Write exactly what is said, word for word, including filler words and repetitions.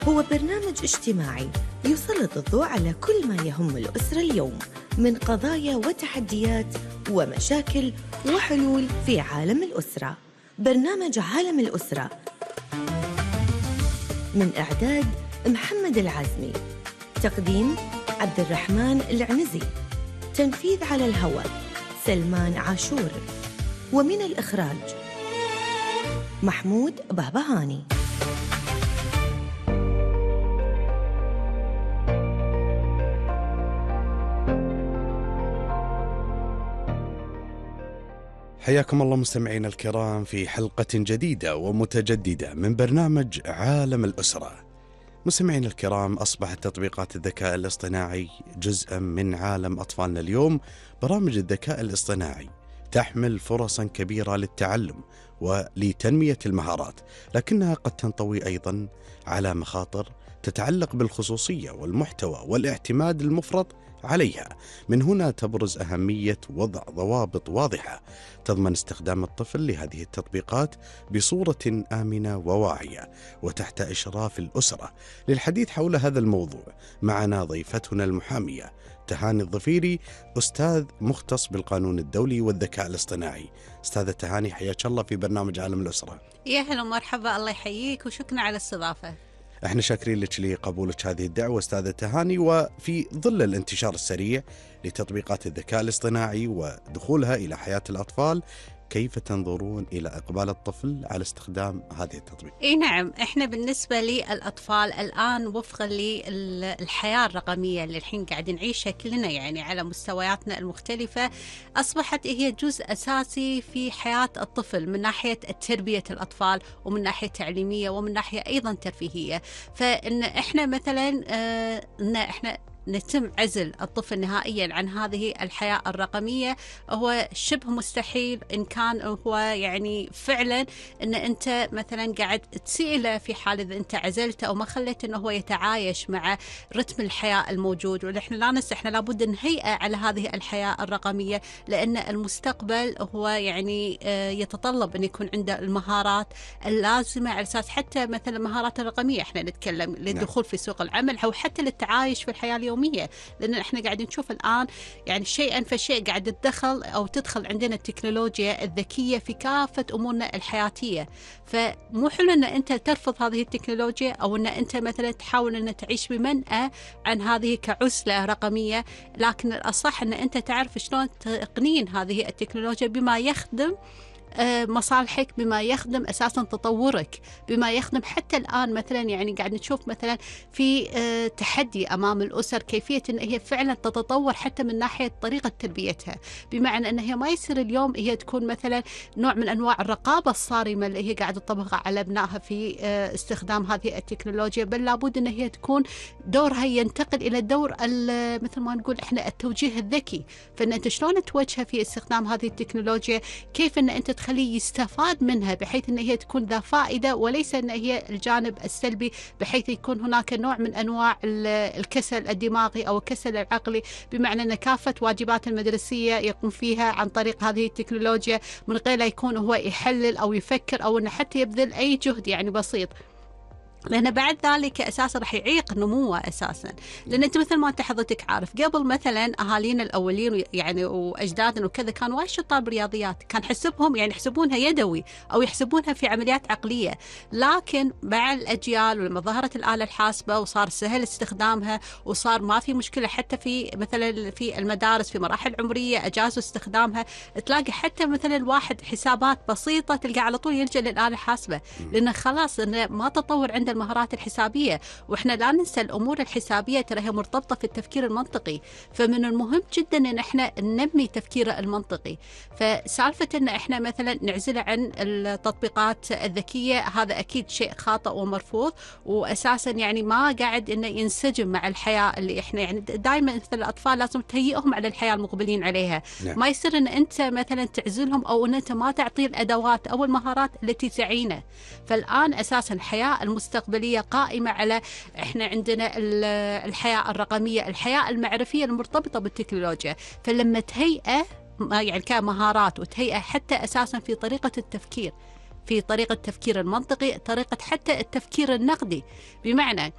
هو برنامج اجتماعي يسلط الضوء على كل ما يهم الأسرة اليوم من قضايا وتحديات ومشاكل وحلول في عالم الأسرة. برنامج عالم الأسرة من إعداد محمد العزمي، تقديم عبد الرحمن العنزي، تنفيذ على الهواء سلمان عاشور، ومن الإخراج محمود بهبهاني. حياكم الله مستمعينا الكرام في حلقة جديدة ومتجددة من برنامج عالم الأسرة. مستمعينا الكرام، أصبحت تطبيقات الذكاء الاصطناعي جزءا من عالم أطفالنا اليوم. برامج الذكاء الاصطناعي تحمل فرصا كبيرة للتعلم ولتنمية المهارات، لكنها قد تنطوي أيضا على مخاطر تتعلق بالخصوصية والمحتوى والاعتماد المفرط عليها. من هنا تبرز أهمية وضع ضوابط واضحة تضمن استخدام الطفل لهذه التطبيقات بصورة آمنة وواعية وتحت إشراف الأسرة. للحديث حول هذا الموضوع معنا ضيفتنا المحامية تهاني الظفيري، أستاذ مختص بالقانون الدولي والذكاء الاصطناعي. أستاذة تهاني، حياك الله في برنامج عالم الأسرة. يا هلا ومرحبا، الله يحييك وشكرا على الاستضافة. احنا شاكرين لك لقبولك هذه الدعوة أستاذة تهاني. وفي ظل الانتشار السريع لتطبيقات الذكاء الاصطناعي ودخولها إلى حياة الأطفال، كيف تنظرون إلى إقبال الطفل على استخدام هذه التطبيق؟ اي نعم، احنا بالنسبة للأطفال الآن وفقا للحياة الرقمية اللي الحين قاعد نعيشها كلنا، يعني على مستوياتنا المختلفة، أصبحت هي جزء أساسي في حياة الطفل من ناحية تربية الأطفال ومن ناحية تعليمية ومن ناحية أيضا ترفيهية. فإن احنا مثلا آه إن احنا نتم عزل الطفل نهائيا عن هذه الحياة الرقمية هو شبه مستحيل، إن كان هو يعني فعلا أن أنت مثلا قاعد تسئله في حال إذا أنت عزلته أو ما خليته أنه هو يتعايش مع رتم الحياة الموجود. ونحن لا ننسى إحنا لابد نهيئة على هذه الحياة الرقمية، لأن المستقبل هو يعني يتطلب أن يكون عنده المهارات اللازمة على أساس حتى مثلا المهارات الرقمية احنا نتكلم للدخول في سوق العمل أو حتى للتعايش في الحياة اليومية. لأن احنا قاعدين نشوف الآن يعني شيئا فشيء قاعد تدخل أو تدخل عندنا التكنولوجيا الذكية في كافة أمورنا الحياتية. فمو حلو أن أنت ترفض هذه التكنولوجيا أو أن أنت مثلا تحاول أن تعيش بمنأى عن هذه كعزلة رقمية، لكن الأصح أن أنت تعرف شلون تقنين هذه التكنولوجيا بما يخدم مصالحك، بما يخدم أساسا تطورك، بما يخدم حتى الآن مثلا يعني قاعد نشوف مثلا في تحدي أمام الأسر كيفية أن هي فعلا تتطور حتى من ناحية طريقة تربيتها، بمعنى أن هي ما يصير اليوم هي تكون مثلا نوع من أنواع الرقابة الصارمة اللي هي قاعدة تطبقها على أبنائها في استخدام هذه التكنولوجيا، بل لابد أن هي تكون دورها ينتقل إلى دور مثل ما نقول إحنا التوجيه الذكي. فإن أنت شلون توجهها في استخدام هذه التكنولوجيا، كيف أن أنت تخليه يستفاد منها بحيث أن هي تكون ذا فائدة وليس أن هي الجانب السلبي، بحيث يكون هناك نوع من أنواع الكسل الدماغي أو الكسل العقلي، بمعنى أن كافة واجبات المدرسية يقوم فيها عن طريق هذه التكنولوجيا من غير لا يكون هو يحلل أو يفكر أو أنه حتى يبذل أي جهد يعني بسيط، لأن بعد ذلك أساسا رح يعيق نموه أساسا. لأن أنت مثل ما أنت حضرتك عارف قبل مثلا أهالينا الأولين يعني وأجدادنا وكذا كانوا وايد شطار بالرياضيات، كان حسبهم يعني يحسبونها يدوي أو يحسبونها في عمليات عقلية، لكن مع الأجيال ولما ظهرت الآلة الحاسبة وصار سهل استخدامها وصار ما في مشكلة حتى في مثلا في المدارس في مراحل عمرية أجازوا استخدامها، تلاقي حتى مثلا الواحد حسابات بسيطة تلقى على طول يلجأ للآلة الحاسبة، لأنه خلاص إنه ما تطور عنده المهارات الحسابية. وإحنا لا ننسى الأمور الحسابية ترى هي مرتبطة في التفكير المنطقي، فمن المهم جدا إن إحنا ننمي تفكيره المنطقي. فسالفة إن إحنا مثلا نعزله عن التطبيقات الذكية هذا أكيد شيء خاطئ ومرفوض، وأساسا يعني ما قاعد إنه ينسجم مع الحياة اللي إحنا يعني دائما مثل الأطفال لازم تهيئهم على الحياة المقبلين عليها. نعم. ما يصير إن أنت مثلا تعزلهم أو إن أنت ما تعطيه الأدوات أو المهارات التي تعينه. فالآن أساسا الحياة المستقبلية قائمة على إحنا عندنا الحياة الرقمية، الحياة المعرفية المرتبطة بالتكنولوجيا. فلما تهيئه يعني كمهارات وتهيئه حتى أساسا في طريقة التفكير، في طريقة التفكير المنطقي، طريقة حتى التفكير النقدي، بمعنى